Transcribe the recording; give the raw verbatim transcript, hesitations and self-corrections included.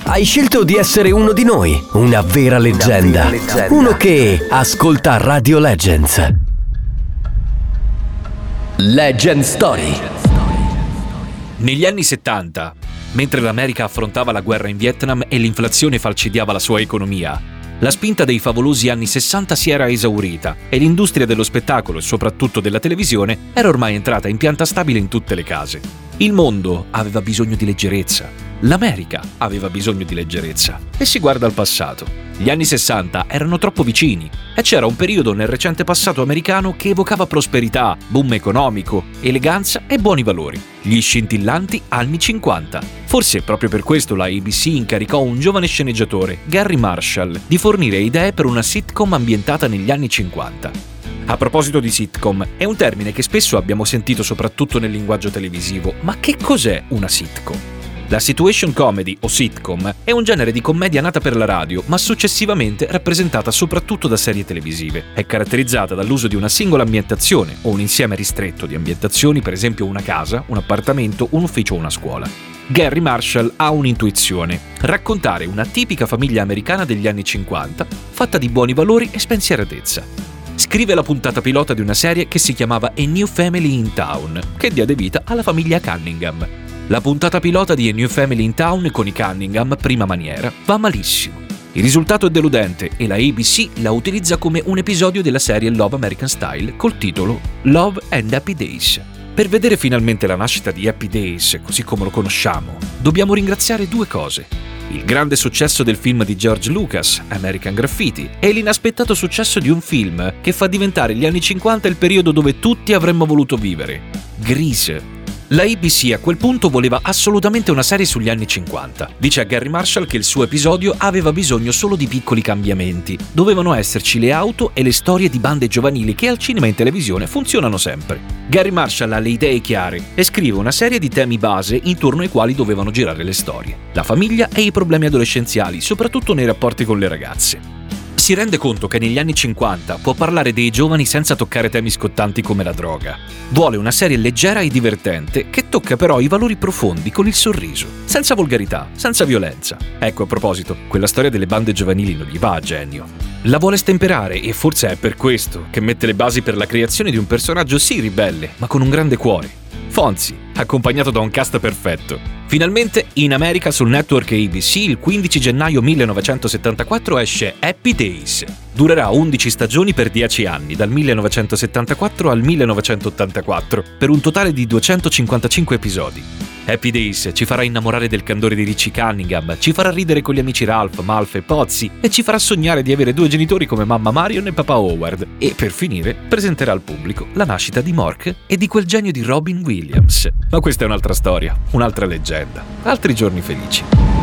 Hai scelto di essere uno di noi, una vera leggenda, una vera leggenda. Uno che ascolta Radio Legends. Legend Story. Negli anni settanta, mentre l'America affrontava la guerra in Vietnam e l'inflazione falcidiava la sua economia, la spinta dei favolosi anni sessanta si era esaurita e l'industria dello spettacolo e soprattutto della televisione era ormai entrata in pianta stabile in tutte le case. Il mondo aveva bisogno di leggerezza. L'America aveva bisogno di leggerezza e si guarda al passato. Gli anni sessanta erano troppo vicini e c'era un periodo nel recente passato americano che evocava prosperità, boom economico, eleganza e buoni valori. Gli scintillanti anni cinquanta. Forse proprio per questo la A B C incaricò un giovane sceneggiatore, Garry Marshall, di fornire idee per una sitcom ambientata negli anni cinquanta. A proposito di sitcom, è un termine che spesso abbiamo sentito soprattutto nel linguaggio televisivo, ma che cos'è una sitcom? La situation comedy o sitcom è un genere di commedia nata per la radio, ma successivamente rappresentata soprattutto da serie televisive. È caratterizzata dall'uso di una singola ambientazione o un insieme ristretto di ambientazioni, per esempio una casa, un appartamento, un ufficio o una scuola. Garry Marshall ha un'intuizione: raccontare una tipica famiglia americana degli anni cinquanta, fatta di buoni valori e spensieratezza. Scrive la puntata pilota di una serie che si chiamava A New Family in Town, che diede vita alla famiglia Cunningham. La puntata pilota di A New Family in Town con i Cunningham, prima maniera, va malissimo. Il risultato è deludente e la A B C la utilizza come un episodio della serie Love American Style col titolo Love and Happy Days. Per vedere finalmente la nascita di Happy Days, così come lo conosciamo, dobbiamo ringraziare due cose: il grande successo del film di George Lucas, American Graffiti, e l'inaspettato successo di un film che fa diventare gli anni cinquanta il periodo dove tutti avremmo voluto vivere: Grease. La A B C a quel punto voleva assolutamente una serie sugli anni cinquanta. Dice a Garry Marshall che il suo episodio aveva bisogno solo di piccoli cambiamenti. Dovevano esserci le auto e le storie di bande giovanili che al cinema e in televisione funzionano sempre. Garry Marshall ha le idee chiare e scrive una serie di temi base intorno ai quali dovevano girare le storie: la famiglia e i problemi adolescenziali, soprattutto nei rapporti con le ragazze. Si rende conto che negli anni cinquanta può parlare dei giovani senza toccare temi scottanti come la droga. Vuole una serie leggera e divertente che tocca però i valori profondi con il sorriso, senza volgarità, senza violenza. Ecco, a proposito, quella storia delle bande giovanili non gli va a genio. La vuole stemperare e forse è per questo che mette le basi per la creazione di un personaggio sì ribelle, ma con un grande cuore. Fonzie, accompagnato da un cast perfetto. Finalmente in America sul network A B C il quindici gennaio millenovecentosettantaquattro esce Happy Days. Durerà undici stagioni per dieci anni, dal millenovecentosettantaquattro al millenovecentottantaquattro, per un totale di duecentocinquantacinque episodi. Happy Days ci farà innamorare del candore di Richie Cunningham, ci farà ridere con gli amici Ralph, Malf e Pozzi e ci farà sognare di avere due genitori come mamma Marion e papà Howard. E per finire presenterà al pubblico la nascita di Mork e di quel genio di Robin Williams. Ma questa è un'altra storia, un'altra leggenda, altri giorni felici.